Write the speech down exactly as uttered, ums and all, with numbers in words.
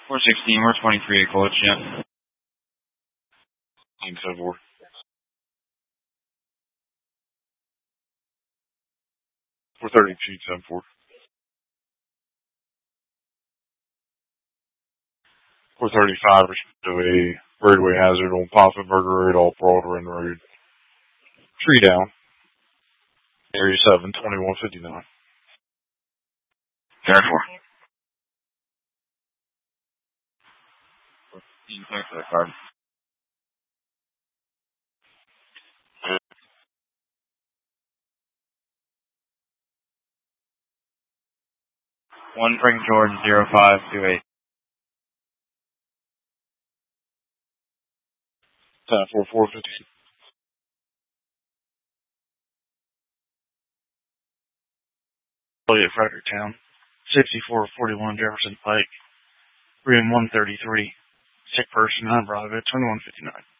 four sixteen, we're twenty-three at College, yeah. nine seven four. four thirty-two, seven four. four thirty-five, to a roadway hazard on Poffenberger Road off Broadrun Road. Tree down. Area seven, twenty-one fifty-nine. ten four. Thanks for that card. One Frank George, zero five two eight. ten four, four fifty. At Fredericktown, sixty-four forty-one Jefferson Pike, room one thirty-three. Sick person, on Bravo, twenty-one fifty-nine.